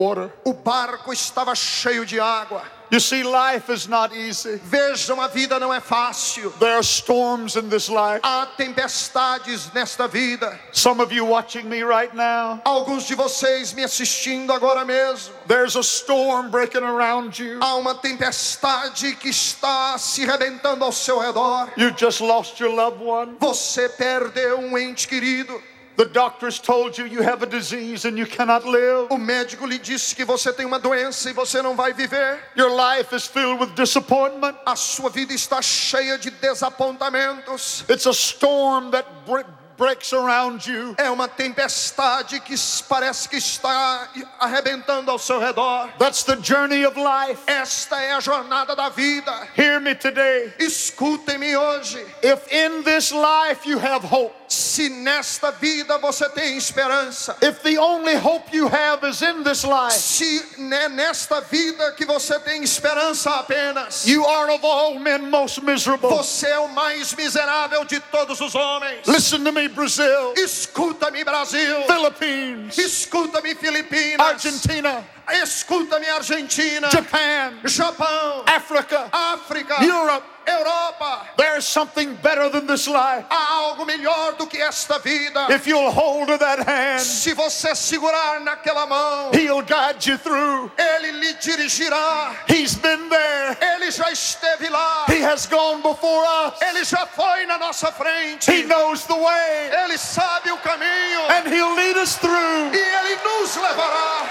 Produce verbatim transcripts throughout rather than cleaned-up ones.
water. O barco estava cheio de água. You see, life is not easy. Vejam, a vida não é fácil. There are storms in this life. Há tempestades nesta vida. Some of you watching me right now, Alguns de vocês me assistindo agora mesmo. there's a storm breaking around you. Há uma tempestade que está se rebentando ao seu redor. You just lost your loved one. Você perdeu um ente querido. The doctors told you you have a disease and you cannot live. O médico lhe disse que você tem uma doença e você não vai viver. Your life is filled with disappointment. A sua vida está cheia de desapontamentos. It's a storm that bre- breaks around you. É uma tempestade que parece que está arrebentando ao seu redor. That's the journey of life. Esta é a jornada da vida. Hear me today. Escutem-me hoje. If in this life you have hope, Se nesta vida você tem esperança, if the only hope you have is in this life, se né, nesta vida que você tem esperança apenas, you are of all men most miserable. você é o mais miserável de todos os homens. Listen to me, Brazil, Escuta-me, Brasil. Philippines, Escuta-me, Filipinas. Argentina, Escuta-me, Argentina. Japan, Japão. Africa, África. Europe. Europa. There's something better than this life. Há algo melhor do que esta vida. If you'll hold of that hand, Se você segurar naquela mão, He'll guide you through. Ele lhe dirigirá. He's been there. Ele já esteve lá. He has gone before us. Ele já foi na nossa frente. He knows the way, Ele sabe o caminho. and He'll lead us through. E Ele nos levará.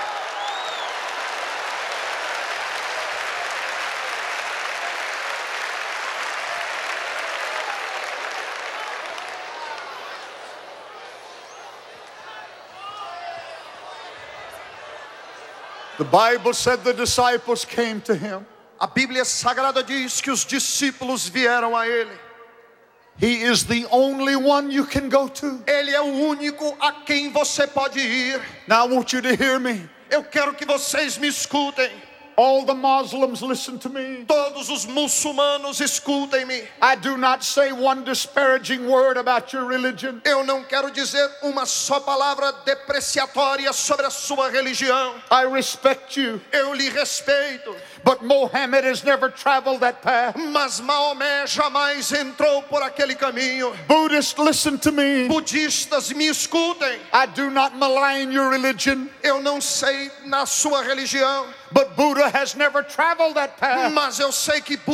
The Bible said the disciples came to Him. A Bíblia Sagrada diz que os discípulos vieram a Ele. He is the only one you can go to. Ele é o único a quem você pode ir. Now I want you to hear me. Eu quero que vocês me escutem. All the Muslims, listen to me. Todos os muçulmanos, escutem-me. I do not say one disparaging word about your religion. Eu não quero dizer uma só palavra depreciatória sobre a sua religião. I respect you. Eu lhe respeito. But Mohammed has never traveled that path. Mas Maomé jamais entrou por aquele caminho. Buddhists, listen to me. Budistas, me escutem. I do not malign your religion. Eu não sei na sua religião. But Buddha has never traveled that path. Mas eu sei que